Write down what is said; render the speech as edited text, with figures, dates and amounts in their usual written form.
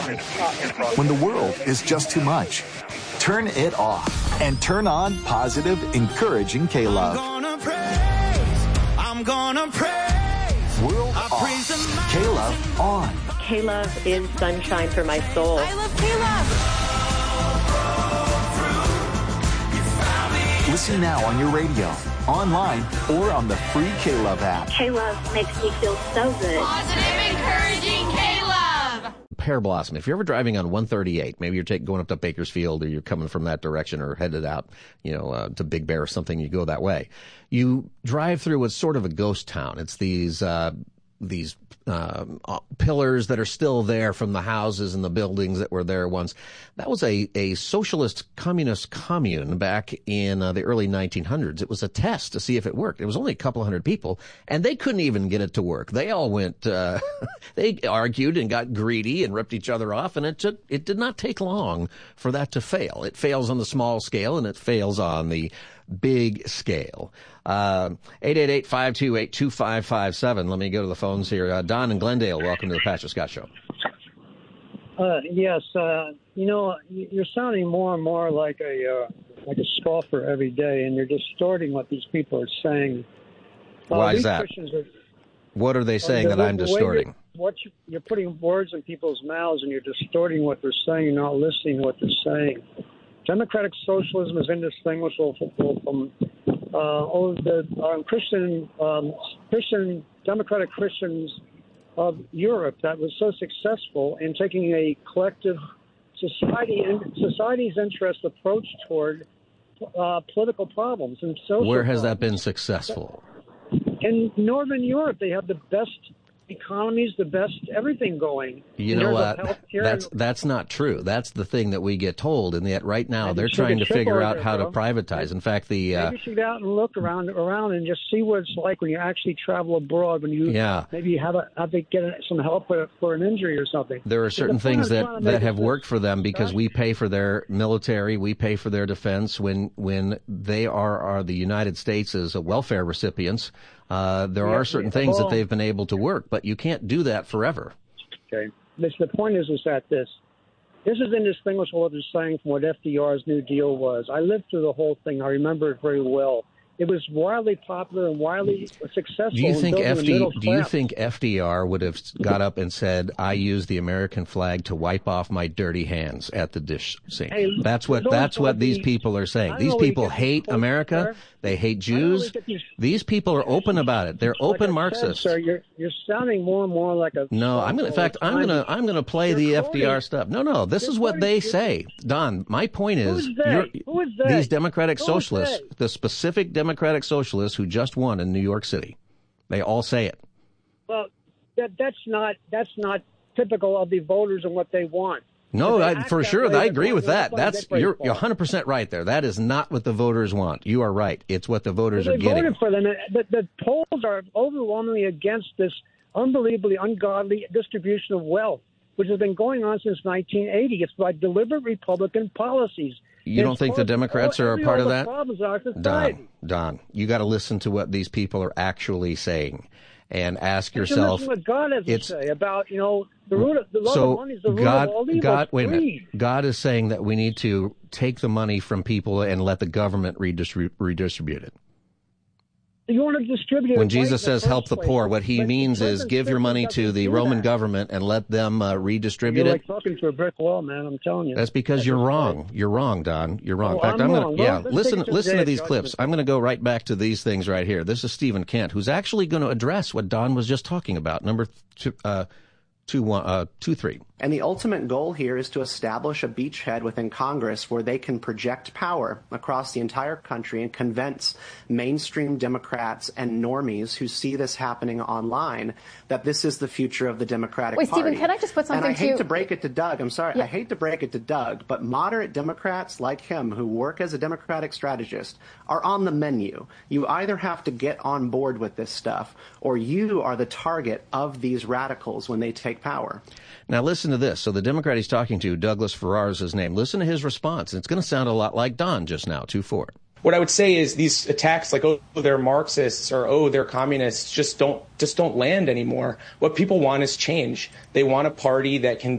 When the world is just too much, turn it off and turn on positive, encouraging K-Love. I'm gonna praise. World off. K-Love on. K-Love is sunshine for my soul. I love K-Love. Listen now on your radio, online, or on the free K-Love app. K-Love makes me feel so good. Positive, encouraging K-Love. Pear Blossom. If you're ever driving on 138, maybe you're going up to Bakersfield, or you're coming from that direction, or headed out, to Big Bear or something, you go that way. You drive through what's sort of a ghost town. It's these pillars that are still there from the houses and the buildings that were there once. That was a socialist communist commune back in the early 1900s. It was a test to see if it worked. It was only a couple hundred people, and they couldn't even get it to work. They all went, they argued and got greedy and ripped each other off, and it did not take long for that to fail. It fails on the small scale, and it fails on the big scale. 888-528-2557. Let me go to the phones here. Don in Glendale, welcome to the Pastor Scott Show. Yes, you're sounding more and more like a scoffer every day, and you're distorting what these people are saying. Why is that? What are they saying that I'm distorting? You're putting words in people's mouths, and you're distorting what they're saying. You're not listening to what they're saying. Democratic socialism is indistinguishable from democratic Christians of Europe that was so successful in taking a collective society's interest approach toward political problems and social. Where has problems. that been successful? In Northern Europe, they have the best economies, the best everything going. You know what? That's not true. That's the thing that we get told, and yet right now they're trying to figure out how to privatize. In fact, maybe you should get out and look around and just see what it's like when you actually travel abroad. When you maybe you have to get some help for an injury or something. There are certain things that have worked for them because we pay for their military, we pay for their defense. When they are the United States as welfare recipients. There are certain things that they've been able to work, but you can't do that forever. Okay. The point is that this is indistinguishable what they're saying from what FDR's New Deal was. I lived through the whole thing. I remember it very well. It was wildly popular and wildly successful. Do you think FDR would have got up and said, "I use the American flag to wipe off my dirty hands at the dish sink"? Hey, that's what these people are saying. These people hate America. They hate Jews. These people are open about it. They're open Marxists. Sir, you're sounding more and more like a. No, I'm going to play the FDR stuff. No, this is what they say. Don, my point is, Who is they? These Democratic Socialists, the specific Democratic Socialists who just won in New York City, they all say it. Well, that's not typical of the voters and what they want. No, for sure, I agree with that. You're 100% right there. That is not what the voters want. You are right. It's what the voters are getting. They voted for them. The polls are overwhelmingly against this unbelievably ungodly distribution of wealth, which has been going on since 1980. It's by deliberate Republican policies. You don't think the Democrats are a part of that? Don, you got to listen to what these people are actually saying. And ask yourself, listen to what God has to say about, the root of the love of money is the root of all evil. Wait a minute. God is saying that we need to take the money from people and let the government redistribute it. You want to distribute it. When Jesus says help the poor, what he means is give your money to the Roman government and let them redistribute it. You're like talking to a brick wall, man. I'm telling you. That's because you're wrong. You're wrong, Don. You're wrong. Oh, In fact, listen to these clips. I'm going to go right back to these things right here. This is Stephen Kent, who's actually going to address what Don was just talking about. Number 23. And the ultimate goal here is to establish a beachhead within Congress where they can project power across the entire country and convince mainstream Democrats and normies who see this happening online that this is the future of the Democratic Party. Wait, Stephen, can I just put something And I hate to break it to Doug. I'm sorry. Yeah. I hate to break it to Doug, but moderate Democrats like him who work as a Democratic strategist are on the menu. You either have to get on board with this stuff or you are the target of these radicals when they take power. Now, listen to this. So the Democrat he's talking to, Douglas Farrar is his name. Listen to his response. It's going to sound a lot like Don just now, 2-4. What I would say is these attacks like, oh, they're Marxists or, oh, they're communists just don't land anymore. What people want is change. They want a party that can